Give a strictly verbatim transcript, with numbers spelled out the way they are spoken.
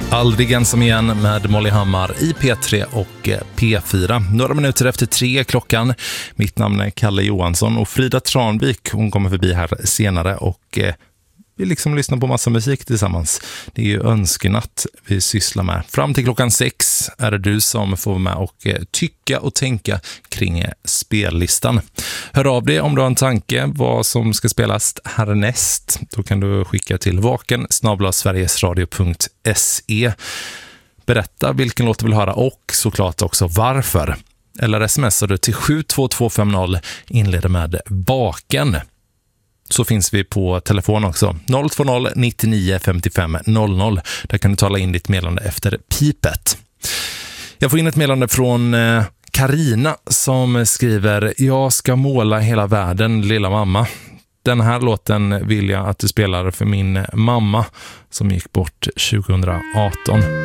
Aldrig ensam igen med Molly Hammar i P tre och P fyra. Några minuter efter tre klockan. Mitt namn är Kalle Johansson och Frida Tranvik, hon kommer förbi här senare och eh, vi liksom lyssnar på massa musik tillsammans. Det är ju önskenatt vi sysslar med. Fram till klockan sex är det du som får med och eh, tycka och tänka kring eh, spellistan. Hör av dig om du har en tanke vad som ska spelas härnäst. Då kan du skicka till vaken snabel-a sverigesradio punkt se. Berätta vilken låt du vill höra och såklart också varför. Eller smsar du till sju två två fem noll, inleder med baken. Så finns vi på telefon också. noll två noll nittionio femtiofem noll noll. Där kan du tala in ditt meddelande efter pipet. Jag får in ett meddelande från Karina som skriver: jag ska måla hela världen, lilla mamma. Den här låten vill jag att du spelar för min mamma som gick bort tjugo arton.